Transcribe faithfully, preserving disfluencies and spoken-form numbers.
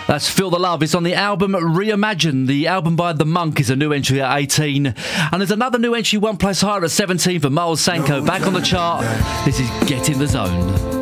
That's Feel the Love. It's on the album Reimagine. The album by The Monk is a new entry at eighteen. And there's another new entry one place higher at seventeen for Miles Sanko. Back on the chart. This is Get in the Zone.